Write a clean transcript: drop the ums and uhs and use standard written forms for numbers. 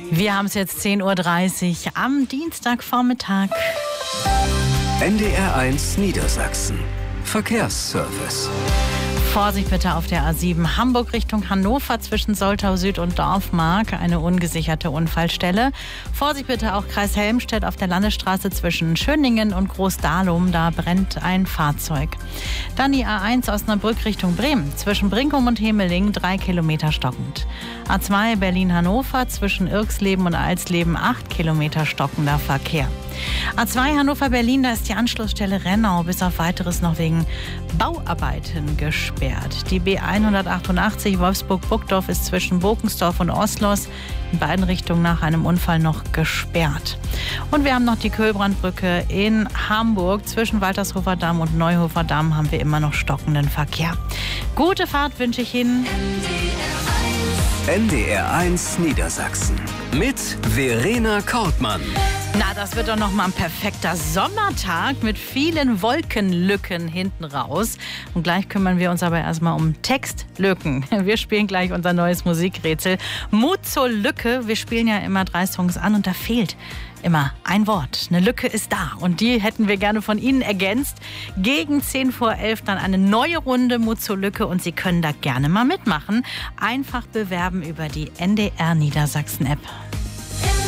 Wir haben es jetzt 10:30 Uhr am Dienstagvormittag. NDR1 Niedersachsen. Verkehrsservice. Vorsicht bitte auf der A7 Hamburg Richtung Hannover zwischen Soltau Süd und Dorfmark, eine ungesicherte Unfallstelle. Vorsicht bitte auch Kreis Helmstedt auf der Landesstraße zwischen Schöningen und Groß-Dahlum, da brennt ein Fahrzeug. Dann die A1 Osnabrück Richtung Bremen, zwischen Brinkum und Hemeling 3 Kilometer stockend. A2 Berlin-Hannover zwischen Irxleben und Alsleben 8 Kilometer stockender Verkehr. A2 Hannover-Berlin, da ist die Anschlussstelle Rennau bis auf Weiteres noch wegen Bauarbeiten gesperrt. Die B188 Wolfsburg-Burgdorf ist zwischen Bokensdorf und Oslos in beiden Richtungen nach einem Unfall noch gesperrt. Und wir haben noch die Köhlbrandbrücke in Hamburg. Zwischen Waltershofer Damm und Neuhofer Damm haben wir immer noch stockenden Verkehr. Gute Fahrt wünsche ich Ihnen. NDR1 Niedersachsen mit Verena Kortmann. Na, das wird doch noch mal ein perfekter Sommertag mit vielen Wolkenlücken hinten raus. Und gleich kümmern wir uns aber erstmal um Textlücken. Wir spielen gleich unser neues Musikrätsel. Mut zur Lücke. Wir spielen ja immer 3 Songs an und da fehlt immer ein Wort. Eine Lücke ist da und die hätten wir gerne von Ihnen ergänzt. Gegen 10:11 dann eine neue Runde Mut zur Lücke und Sie können da gerne mal mitmachen. Einfach bewerben über die NDR Niedersachsen App.